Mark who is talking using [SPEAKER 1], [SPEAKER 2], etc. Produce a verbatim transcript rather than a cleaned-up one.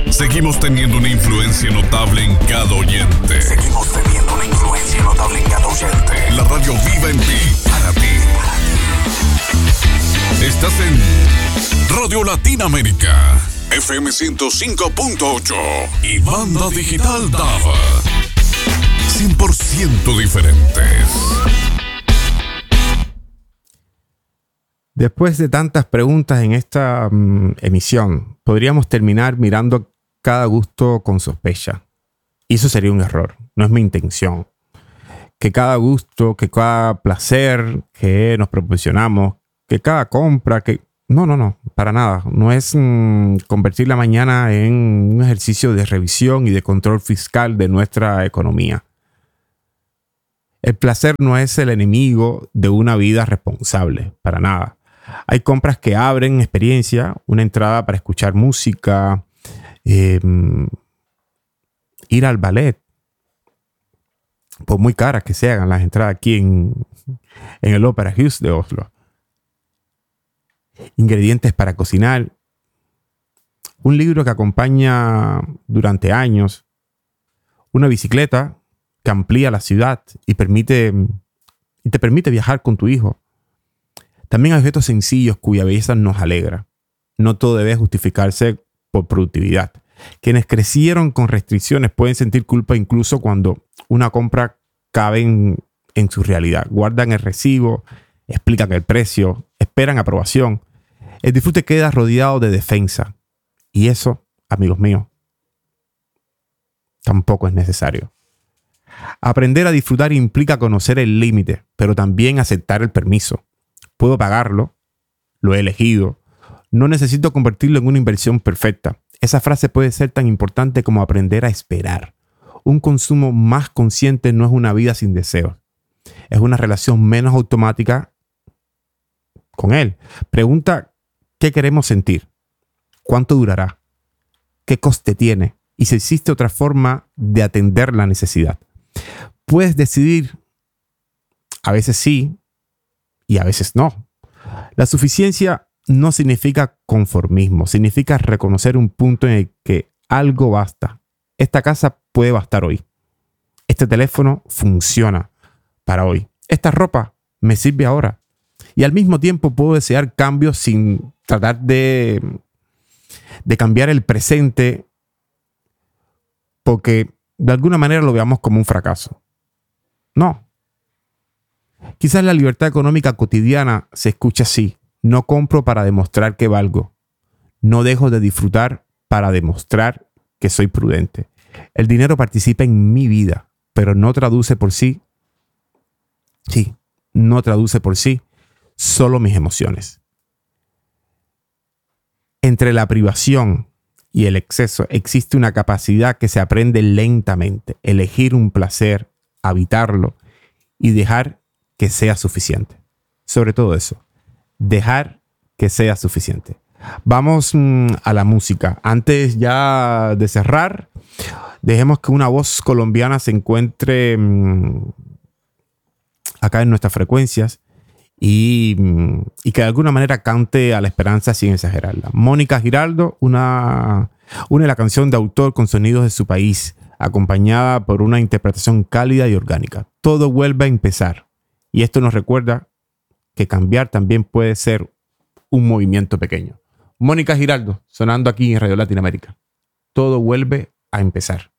[SPEAKER 1] Seguimos teniendo una influencia notable en cada oyente.
[SPEAKER 2] Seguimos teniendo una influencia notable en cada oyente.
[SPEAKER 1] La radio viva en ti, para ti. Estás en Radio Latinoamérica, F M ciento cinco punto ocho y Banda Digital D A B. cien por ciento diferentes.
[SPEAKER 3] Después de tantas preguntas en esta um, emisión, podríamos terminar mirando cada gusto con sospecha. Y eso sería un error. No es mi intención. Que cada gusto, que cada placer que nos proporcionamos, que cada compra, que... No, no, no, para nada. No es mmm, convertir la mañana en un ejercicio de revisión y de control fiscal de nuestra economía. El placer no es el enemigo de una vida responsable, para nada. Hay compras que abren experiencia, una entrada para escuchar música, eh, ir al ballet, por muy caras que se hagan las entradas aquí en, en el Opera House de Oslo. Ingredientes para cocinar, un libro que acompaña durante años, una bicicleta que amplía la ciudad y, permite, y te permite viajar con tu hijo. También hay objetos sencillos cuya belleza nos alegra. No todo debe justificarse por productividad. Quienes crecieron con restricciones pueden sentir culpa incluso cuando una compra cabe en, en su realidad. Guardan el recibo, explican el precio, esperan aprobación. El disfrute queda rodeado de defensa. Y eso, amigos míos, tampoco es necesario. Aprender a disfrutar implica conocer el límite, pero también aceptar el permiso. Puedo pagarlo, lo he elegido, no necesito convertirlo en una inversión perfecta. Esa frase puede ser tan importante como aprender a esperar. Un consumo más consciente no es una vida sin deseos. Es una relación menos automática con él. Pregunta qué queremos sentir, cuánto durará, qué coste tiene y si existe otra forma de atender la necesidad. Puedes decidir, a veces sí, y a veces no. La suficiencia no significa conformismo, significa reconocer un punto en el que algo basta. Esta casa puede bastar hoy. Este teléfono funciona para hoy. Esta ropa me sirve ahora. Y al mismo tiempo puedo desear cambios sin tratar de, de cambiar el presente porque de alguna manera lo veamos como un fracaso. No. Quizás la libertad económica cotidiana se escucha así. No compro para demostrar que valgo. No dejo de disfrutar para demostrar que soy prudente. El dinero participa en mi vida, pero no traduce por sí. Sí, no traduce por sí solo mis emociones. Entre la privación y el exceso existe una capacidad que se aprende lentamente. Elegir un placer, habitarlo y dejar que sea suficiente. Sobre todo eso. Dejar que sea suficiente. Vamos mmm, a la música. Antes ya de cerrar, dejemos que una voz colombiana se encuentre mmm, acá en nuestras frecuencias y, mmm, y que de alguna manera cante a la esperanza sin exagerarla. Mónica Giraldo, una, une la canción de autor con sonidos de su país, acompañada por una interpretación cálida y orgánica. Todo vuelve a empezar. Y esto nos recuerda que cambiar también puede ser un movimiento pequeño. Mónica Giraldo, sonando aquí en Radio Latinoamérica. Todo vuelve a empezar.